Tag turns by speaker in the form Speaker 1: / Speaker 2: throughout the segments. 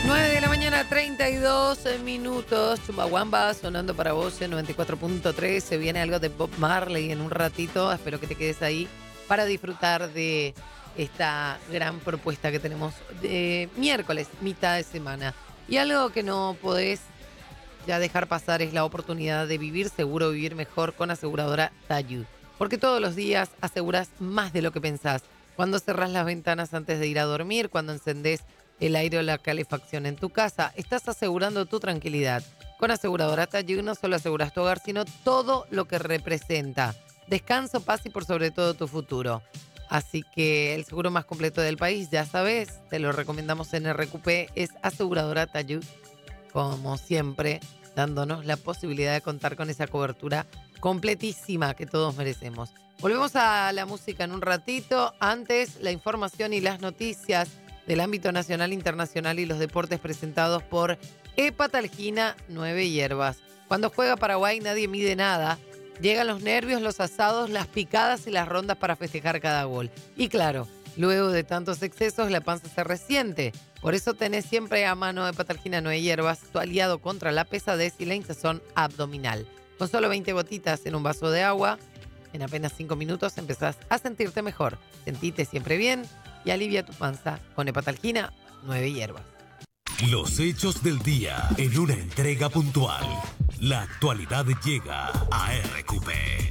Speaker 1: 9 de la mañana, 32 minutos. Chumbawamba sonando para vos en 94.3. Se viene algo de Bob Marley en un ratito. Espero que te quedes ahí para disfrutar de esta gran propuesta que tenemos de miércoles, mitad de semana. Y algo que no podés ya dejar pasar es la oportunidad de vivir seguro, vivir mejor con aseguradora Tayud. Porque todos los días aseguras más de lo que pensás. Cuando cerrás las ventanas antes de ir a dormir, cuando encendés el aire o la calefacción en tu casa, estás asegurando tu tranquilidad. Con aseguradora Tayud no solo aseguras tu hogar, sino todo lo que representa. Descanso, paz y por sobre todo tu futuro. Así que el seguro más completo del país, ya sabes, te lo recomendamos en RQP, es aseguradora Tayud. Como siempre, dándonos la posibilidad de contar con esa cobertura completísima que todos merecemos. Volvemos a la música en un ratito. Antes, la información y las noticias del ámbito nacional, internacional y los deportes presentados por Hepatalgina 9 Hierbas. Cuando juega Paraguay nadie mide nada. Llegan los nervios, los asados, las picadas y las rondas para festejar cada gol. Y claro, luego de tantos excesos la panza se resiente. Por eso tenés siempre a mano Hepatalgina 9 Hierbas, tu aliado contra la pesadez y la hinchazón abdominal. Con solo 20 gotitas en un vaso de agua, en apenas 5 minutos empezás a sentirte mejor. Sentite siempre bien y alivia tu panza con Hepatalgina 9 Hierbas.
Speaker 2: Los hechos del día en una entrega puntual. La actualidad llega a RQP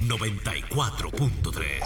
Speaker 2: 94.3.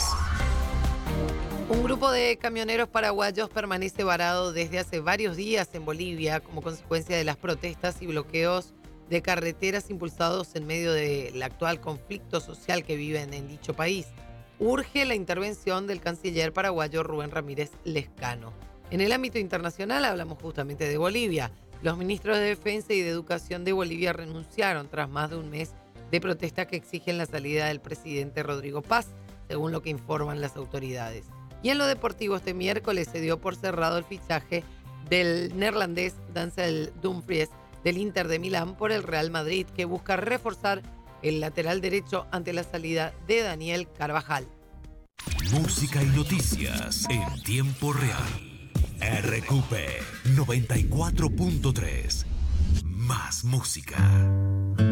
Speaker 1: Un grupo de camioneros paraguayos permanece varado desde hace varios días en Bolivia como consecuencia de las protestas y bloqueos de carreteras impulsados en medio del actual conflicto social que viven en dicho país. Urge la intervención del canciller paraguayo Rubén Ramírez Lezcano. En el ámbito internacional hablamos justamente de Bolivia. Los ministros de Defensa y de Educación de Bolivia renunciaron tras más de un mes de protesta que exigen la salida del presidente Rodrigo Paz, según lo que informan las autoridades. Y en lo deportivo, este miércoles se dio por cerrado el fichaje del neerlandés Denzel Dumfries del Inter de Milán por el Real Madrid, que busca reforzar el lateral derecho ante la salida de Daniel Carvajal.
Speaker 2: Música y noticias en tiempo real. RQP 94.3. Más música.